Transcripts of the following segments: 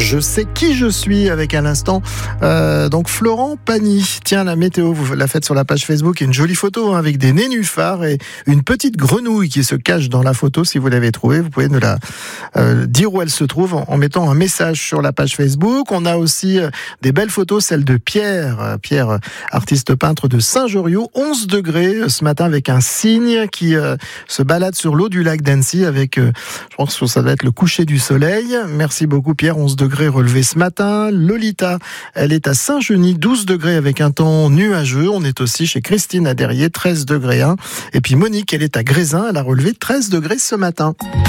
Je sais qui je suis avec à l'instant donc Florent Pagny. Tiens, la météo, vous la faites sur la page Facebook, une jolie photo avec des nénuphars et une petite grenouille qui se cache dans la photo. Si vous l'avez trouvée, vous pouvez nous la dire où elle se trouve en mettant un message sur la page Facebook. On a aussi des belles photos, celle de Pierre, artiste peintre de Saint-Joriot, 11 degrés ce matin avec un cygne qui se balade sur l'eau du lac d'Annecy avec, je pense que ça va être le coucher du soleil. Merci beaucoup Pierre, 11 degrés relevés ce matin. Lolita, elle est à Saint-Genis, 12 degrés avec un temps nuageux. On est aussi chez Christine Adérier, 13 degrés 1. Et puis Monique, elle est à Grésin, elle a relevé 13 degrés ce matin.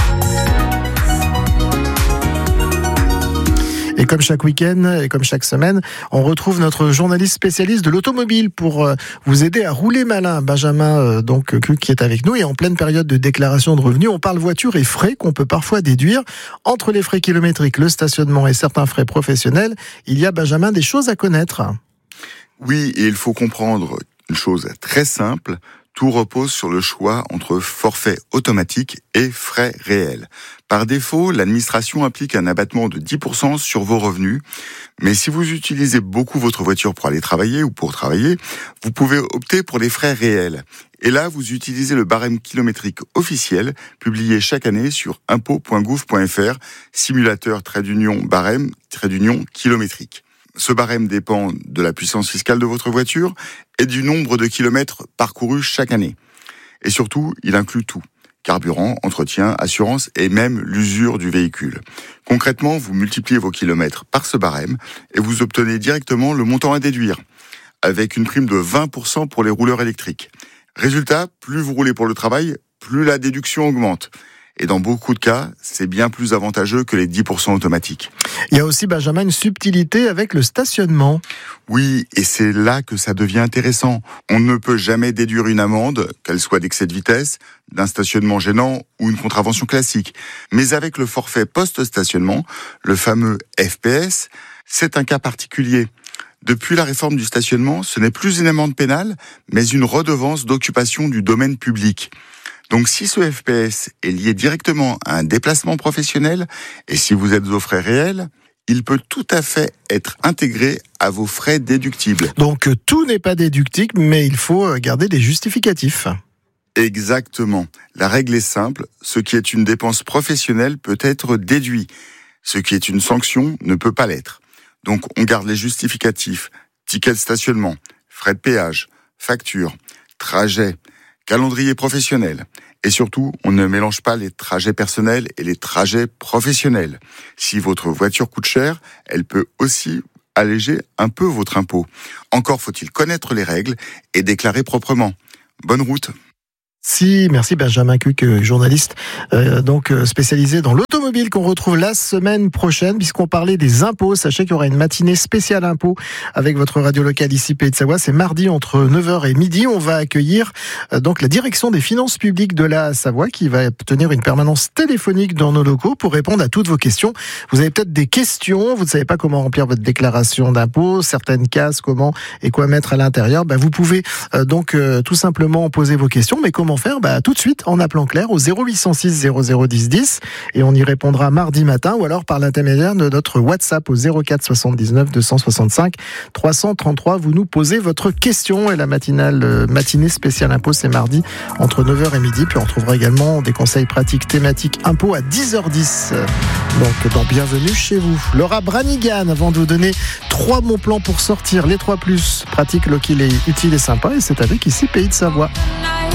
Et comme chaque week-end et comme chaque semaine, on retrouve notre journaliste spécialiste de l'automobile pour vous aider à rouler malin. Benjamin qui est avec nous, et en pleine période de déclaration de revenus, on parle voiture et frais qu'on peut parfois déduire. Entre les frais kilométriques, le stationnement et certains frais professionnels, il y a, Benjamin, des choses à connaître. Oui, et il faut comprendre une chose très simple. Tout repose sur le choix entre forfait automatique et frais réels. Par défaut, l'administration applique un abattement de 10% sur vos revenus. Mais si vous utilisez beaucoup votre voiture pour aller travailler ou pour travailler, vous pouvez opter pour les frais réels. Et là, vous utilisez le barème kilométrique officiel, publié chaque année sur impôts.gouv.fr, simulateur-barème-kilométrique. Ce barème dépend de la puissance fiscale de votre voiture et du nombre de kilomètres parcourus chaque année. Et surtout, il inclut tout. Carburant, entretien, assurance et même l'usure du véhicule. Concrètement, vous multipliez vos kilomètres par ce barème et vous obtenez directement le montant à déduire, avec une prime de 20% pour les rouleurs électriques. Résultat, plus vous roulez pour le travail, plus la déduction augmente. Et dans beaucoup de cas, c'est bien plus avantageux que les 10% automatiques. Il y a aussi, Benjamin, une subtilité avec le stationnement. Oui, et c'est là que ça devient intéressant. On ne peut jamais déduire une amende, qu'elle soit d'excès de vitesse, d'un stationnement gênant ou une contravention classique. Mais avec le forfait post-stationnement, le fameux FPS, c'est un cas particulier. Depuis la réforme du stationnement, ce n'est plus une amende pénale, mais une redevance d'occupation du domaine public. Donc si ce FPS est lié directement à un déplacement professionnel, et si vous êtes aux frais réels, il peut tout à fait être intégré à vos frais déductibles. Donc tout n'est pas déductible, mais il faut garder des justificatifs. Exactement. La règle est simple, ce qui est une dépense professionnelle peut être déduit. Ce qui est une sanction ne peut pas l'être. Donc on garde les justificatifs, ticket de stationnement, frais de péage, facture, trajet, calendrier professionnel. Et surtout, on ne mélange pas les trajets personnels et les trajets professionnels. Si votre voiture coûte cher, elle peut aussi alléger un peu votre impôt. Encore faut-il connaître les règles et déclarer proprement. Bonne route. Merci Benjamin Cuc, journaliste spécialisé dans l'automobile, qu'on retrouve la semaine prochaine, puisqu'on parlait des impôts. Sachez qu'il y aura une matinée spéciale impôts avec votre radio locale ici Pays de Savoie. C'est mardi entre 9h et midi. On va accueillir la direction des finances publiques de la Savoie qui va tenir une permanence téléphonique dans nos locaux pour répondre à toutes vos questions. Vous avez peut-être des questions, vous ne savez pas comment remplir votre déclaration d'impôt, certaines cases, comment et quoi mettre à l'intérieur. Vous pouvez tout simplement poser vos questions, mais comment faire tout de suite en appelant Claire au 0806 0010 10 et on y répondra mardi matin, ou alors par l'intermédiaire de notre WhatsApp au 04 79 265 333. Vous nous posez votre question, et la matinée spéciale impôt, c'est mardi entre 9h et midi. Puis on retrouvera également des conseils pratiques thématiques impôts à 10h10. Donc dans Bienvenue chez vous. Laura Branigan, avant de vous donner 3 bons plans pour sortir, les 3 plus pratiques, locales et utiles et sympas, et c'est avec ici Pays de Savoie.